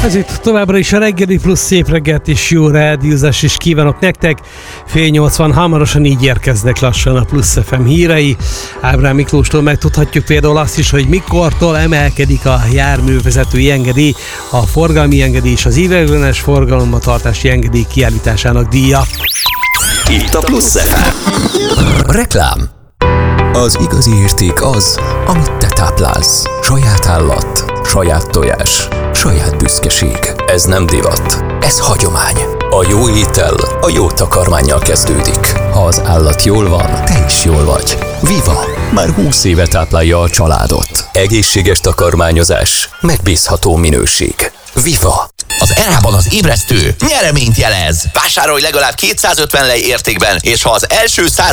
Ez itt továbbra is a reggeli plusz, szép reggelt és jó rádiózást is kívánok nektek. Fél 80, hamarosan így érkeznek lassan a Plusz FM hírei. Ábrám Miklóstól megtudhatjuk például azt is, hogy mikortól emelkedik a járművezetői engedély, a forgalmi engedély és az ideiglenes forgalomba tartási engedély kiállításának díja. Itt a Plusz FM. Reklám. Az igazi érték az, amit te táplálsz. Saját állat, saját tojás, saját büszkeség. Ez nem divat, ez hagyomány. A jó étel a jó takarmánnyal kezdődik. Ha az állat jól van, te is jól vagy. Viva! Már 20 éve táplálja a családot. Egészséges takarmányozás, megbízható minőség. Viva! Az ERA-ban az ébresztő nyereményt jelez. Vásárolj legalább 250 lej értékben, és ha az első 100